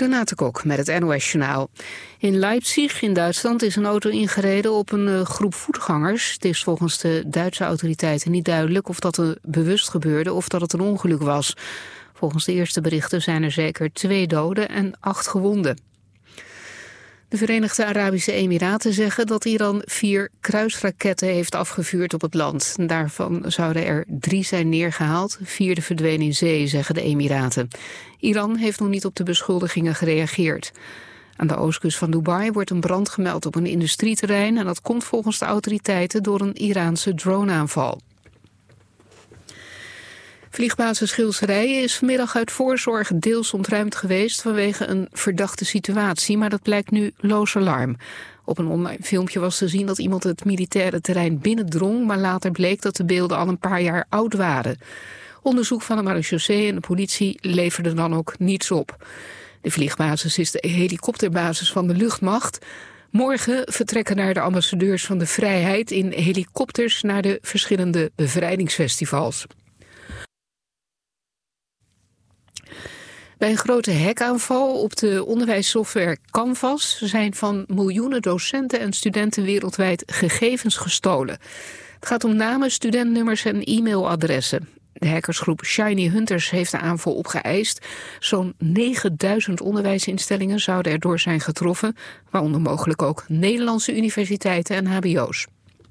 Renate Kok met het NOS Journaal. In Leipzig in Duitsland is een auto ingereden op een groep voetgangers. Het is volgens de Duitse autoriteiten niet duidelijk of dat bewust gebeurde of dat het een ongeluk was. Volgens de eerste berichten zijn er zeker 2 doden en 8 gewonden. De Verenigde Arabische Emiraten zeggen dat Iran 4 kruisraketten heeft afgevuurd op het land. Daarvan zouden er 3 zijn neergehaald, 4 verdwenen in zee, zeggen de Emiraten. Iran heeft nog niet op de beschuldigingen gereageerd. Aan de oostkust van Dubai wordt een brand gemeld op een industrieterrein en dat komt volgens de autoriteiten door een Iraanse droneaanval. Vliegbasis Schilserijen is vanmiddag uit voorzorg deels ontruimd geweest vanwege een verdachte situatie, maar dat blijkt nu loos alarm. Op een online filmpje was te zien dat iemand het militaire terrein binnendrong, maar later bleek dat de beelden al een paar jaar oud waren. Onderzoek van de marechaussee en de politie leverde dan ook niets op. De vliegbasis is de helikopterbasis van de luchtmacht. Morgen vertrekken naar de ambassadeurs van de vrijheid in helikopters naar de verschillende bevrijdingsfestivals. Bij een grote hackaanval op de onderwijssoftware Canvas zijn van miljoenen docenten en studenten wereldwijd gegevens gestolen. Het gaat om namen, studentnummers en e-mailadressen. De hackersgroep Shiny Hunters heeft de aanval opgeëist. Zo'n 9000 onderwijsinstellingen zouden erdoor zijn getroffen, waaronder mogelijk ook Nederlandse universiteiten en hbo's.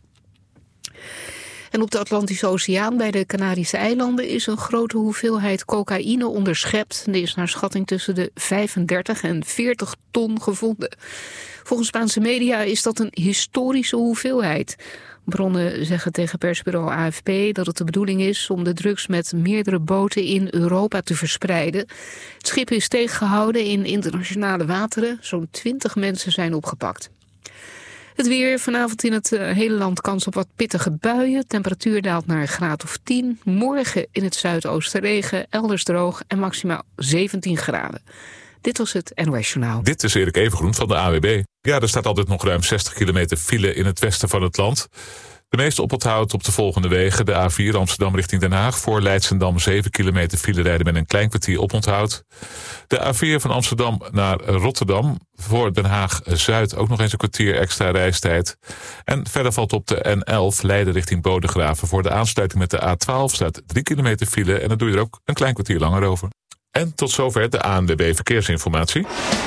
En op de Atlantische Oceaan bij de Canarische eilanden is een grote hoeveelheid cocaïne onderschept. Die is naar schatting tussen de 35 en 40 ton gevonden. Volgens Spaanse media is dat een historische hoeveelheid. Bronnen zeggen tegen persbureau AFP dat het de bedoeling is om de drugs met meerdere boten in Europa te verspreiden. Het schip is tegengehouden in internationale wateren. Zo'n 20 mensen zijn opgepakt. Het weer, vanavond in het hele land kans op wat pittige buien. Temperatuur daalt naar een graad of 10. Morgen in het zuidoosten regen, elders droog en maximaal 17 graden. Dit was het NOS Journaal. Dit is Erik Evengroen van de AWB. Ja, er staat altijd nog ruim 60 kilometer file in het westen van het land. De meeste oponthoud op de volgende wegen. De A4 Amsterdam richting Den Haag. Voor Leidschendam 7 kilometer file rijden met een klein kwartier oponthoud. De A4 van Amsterdam naar Rotterdam. Voor Den Haag-Zuid ook nog eens een kwartier extra reistijd. En verder valt op de N11 Leiden richting Bodegraven. Voor de aansluiting met de A12 staat 3 kilometer file. En dan doe je er ook een klein kwartier langer over. En tot zover de ANWB Verkeersinformatie.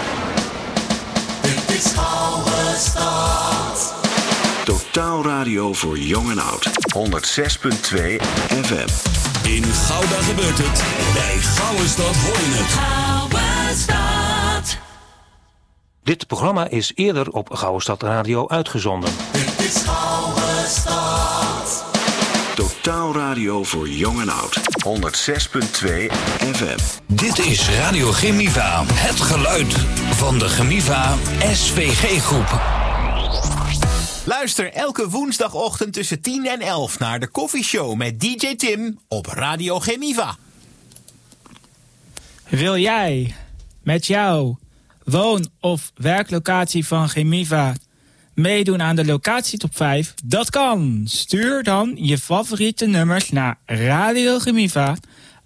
Dit is Gouden Stad. Totaal radio voor jong en oud. 106.2 FM. In Gouda gebeurt het. Bij Gouden Stad hoor je het. Gouden Stad. Dit programma is eerder op Gouden Stad Radio uitgezonden. Dit is Gouden Stad. Totaal radio voor jong en oud. 106.2 FM. Dit is Radio Chemiva. Het geluid van de Chemiva SVG-groep. Luister elke woensdagochtend tussen 10 en 11 naar de koffieshow met DJ Tim op Radio Chemiva. Wil jij met jouw woon- of werklocatie van Chemiva meedoen aan de locatietop 5? Dat kan. Stuur dan je favoriete nummers naar Radio Chemiva,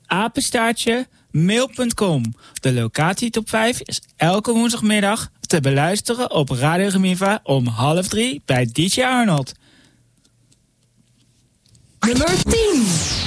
@mail.com. De locatietop 5 is elke woensdagmiddag te beluisteren op Radio Chemiva om 2:30 bij DJ Arnold. Nummer 10.